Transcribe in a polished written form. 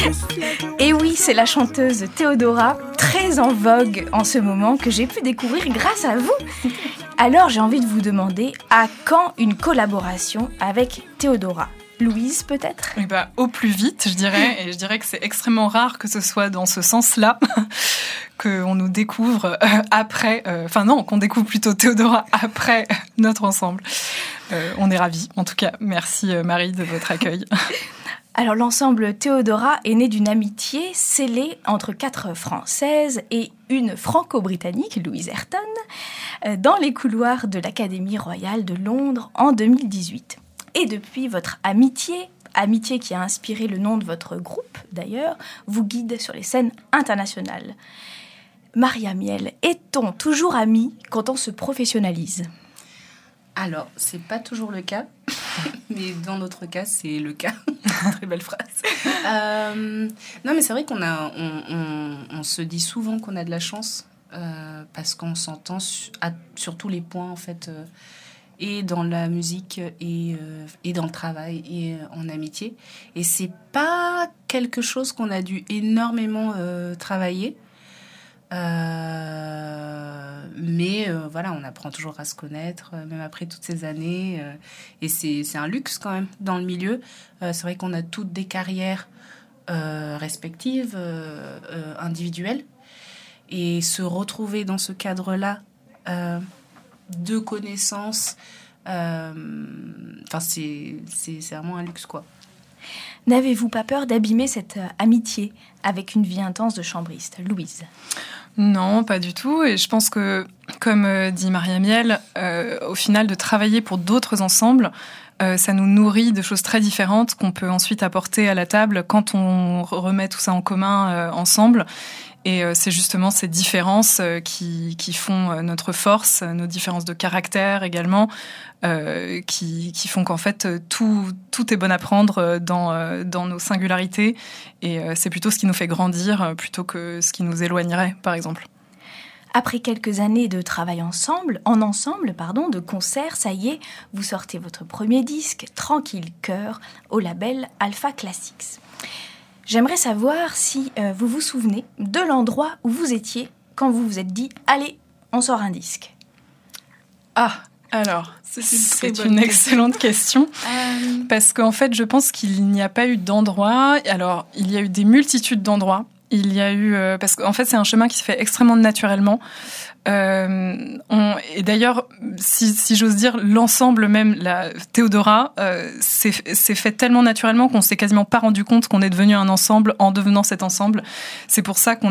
Et oui, c'est la chanteuse Théodora, très en vogue en ce moment, que j'ai pu découvrir grâce à vous. Alors j'ai envie de vous demander, à quand une collaboration avec Théodora ? Louise, peut-être ? Eh ben, au plus vite, je dirais. Et je dirais que c'est extrêmement rare que ce soit dans ce sens-là qu'on nous découvre après... qu'on découvre plutôt Théodora après notre ensemble. On est ravis. En tout cas, merci Marie de votre accueil. Alors l'ensemble Théodora est né d'une amitié scellée entre 4 Françaises et une franco-britannique, Louise Ayrton, dans les couloirs de l'Académie royale de Londres en 2018. Et depuis, votre amitié qui a inspiré le nom de votre groupe d'ailleurs, vous guide sur les scènes internationales. Maria Miel, est-on toujours amis quand on se professionnalise ? Alors, c'est pas toujours le cas, mais dans notre cas, c'est le cas. Très belle phrase. Non, mais c'est vrai on se dit souvent qu'on a de la chance parce qu'on s'entend sur tous les points, en fait, et dans la musique, et dans le travail, et en amitié. Et c'est pas quelque chose qu'on a dû énormément travailler. Mais voilà, on apprend toujours à se connaître, même après toutes ces années, et c'est un luxe quand même dans le milieu. C'est vrai qu'on a toutes des carrières respectives, individuelles, et se retrouver dans ce cadre-là de connaissances, c'est vraiment un luxe, quoi. N'avez-vous pas peur d'abîmer cette amitié avec une vie intense de chambriste, Louise ? Non, pas du tout. Et je pense que, comme dit Maria Miel, au final, de travailler pour d'autres ensembles, ça nous nourrit de choses très différentes qu'on peut ensuite apporter à la table quand on remet tout ça en commun ensemble. Et c'est justement ces différences qui font notre force, nos différences de caractère également, qui font qu'en fait tout est bon à prendre dans nos singularités. Et c'est plutôt ce qui nous fait grandir plutôt que ce qui nous éloignerait, par exemple. Après quelques années de travail ensemble, de concerts, ça y est, vous sortez votre premier disque, Tranquille Cœur, au label Alpha Classics. J'aimerais savoir si vous vous souvenez de l'endroit où vous étiez quand vous vous êtes dit « Allez, on sort un disque ». Ah, alors, c'est une excellente question. Parce qu'en fait, je pense qu'il n'y a pas eu d'endroit. Alors, il y a eu des multitudes d'endroits. Il y a eu... parce qu'en fait, c'est un chemin qui se fait extrêmement naturellement. Et d'ailleurs, si j'ose dire, l'ensemble même, la Théodora, c'est fait tellement naturellement qu'on s'est quasiment pas rendu compte qu'on est devenu un ensemble en devenant cet ensemble. C'est pour ça qu'on